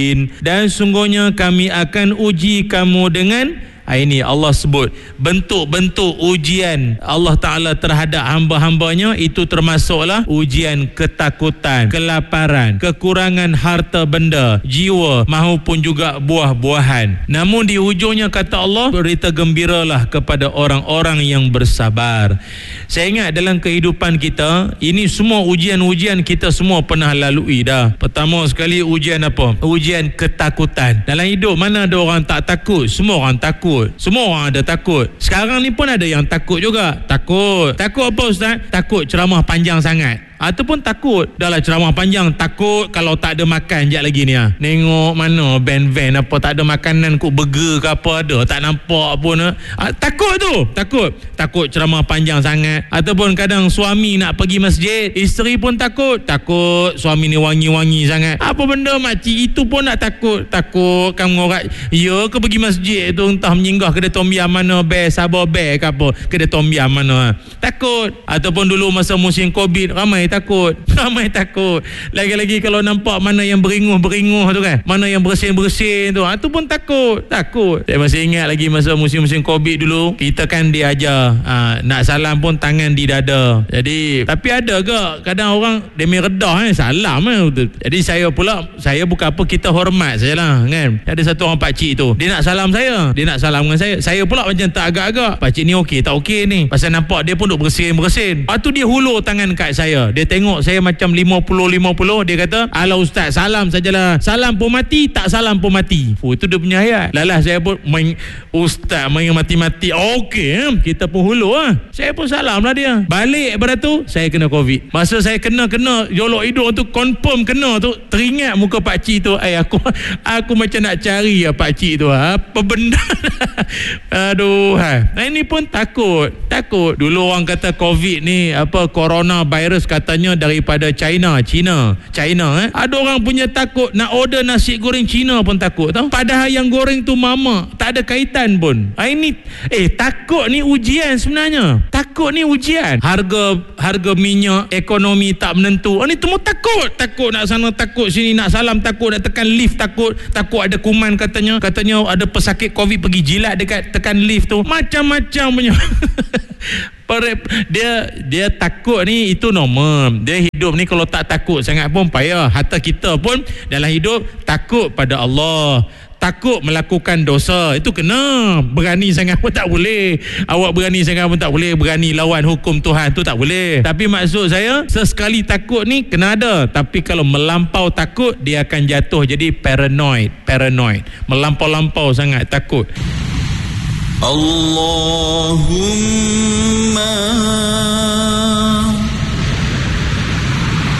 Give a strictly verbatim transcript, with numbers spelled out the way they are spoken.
Dan sungguhnya kami akan uji kamu dengan, ini Allah sebut bentuk-bentuk ujian Allah Ta'ala terhadap hamba-hambanya. Itu termasuklah ujian ketakutan, kelaparan, kekurangan harta benda, jiwa maupun juga buah-buahan. Namun di hujungnya kata Allah, berita gembiralah kepada orang-orang yang bersabar. Saya ingat dalam kehidupan kita, ini semua ujian-ujian kita semua pernah lalui dah. Pertama sekali ujian apa? Ujian ketakutan. Dalam hidup mana ada orang tak takut? Semua orang takut. Semua orang ada takut. Sekarang ni pun ada yang takut juga. Takut. Takut apa Ustaz? Takut ceramah panjang sangat. Ataupun takut dalam ceramah panjang, takut kalau tak ada makan sekejap lagi ni ha. Nengok mana van-van apa tak ada makanan, kok burger ke apa ada tak nampak pun ha. Takut tu. Takut. Takut ceramah panjang sangat. Ataupun kadang suami nak pergi masjid, isteri pun takut. Takut suami ni wangi-wangi sangat. Apa benda makcik itu pun nak takut. Takut kamu orang ya ke pergi masjid tu entah menyinggah kedai tombiam mana, bear sabar bear ke apa, kedai tombiam mana ha. Takut. Ataupun dulu masa musim Covid, ramai takut. Ramai takut. Lagi-lagi kalau nampak mana yang beringuh-beringuh tu kan, mana yang bersin-bersin tu, ha, tu pun takut. Takut. Saya masih ingat lagi masa musim-musim Covid dulu, kita kan diajar ha, nak salam pun tangan di dada. Jadi tapi ada ke kadang orang demi redah eh, salam eh. Jadi saya pula, saya bukan apa, kita hormat sajalah kan. Ada satu orang pakcik tu, dia nak salam saya, dia nak salam dengan saya. Saya pula macam tak agak-agak, pakcik ni okey tak okey ni, pasal nampak dia pun duk bersin-bersin. Lepas tu dia hulur tangan kat saya. Dia tengok saya macam lima puluh lima puluh, dia kata, "Alah ustaz, salam sajalah. Salam pun mati, tak salam pun mati." Oh, itu dia punya ayat. Lalah saya pun main ustaz main mati-mati. Okey, eh? Kita pun hulur ah. Saya pun salam lah dia. Balik pada tu saya kena Covid. Masa saya kena-kena jolok hidup tu, confirm kena tu, teringat muka pakcik tu. Eh aku aku macam nak cari ya pakcik tu. Apa benda? Aduh, ha. Nah, ini pun takut. Takut. Dulu orang kata Covid ni apa, corona virus katanya daripada China, China, China eh. Ada orang punya takut nak order nasi goreng Cina pun takut tau. Padahal yang goreng tu mama, tak ada kaitan pun. Ha, ini eh takut ni ujian sebenarnya. Takut ni ujian. Harga harga minyak, ekonomi tak menentu. Ini semua takut. Takut nak sana, takut sini, nak salam takut, nak tekan lift takut, takut ada kuman katanya. Katanya ada pesakit Covid pergi jilat dekat tekan lift tu. Macam-macam punya. Dia dia takut ni itu normal. Dia hidup ni kalau tak takut sangat pun payah. Hatta kita pun dalam hidup takut pada Allah, takut melakukan dosa, itu kena. Berani sangat pun tak boleh. Awak berani sangat pun tak boleh. Berani lawan hukum Tuhan tu tak boleh. Tapi maksud saya, sesekali takut ni kena ada. Tapi kalau melampau takut, dia akan jatuh jadi paranoid. Paranoid. Melampau-lampau sangat takut. Allahumma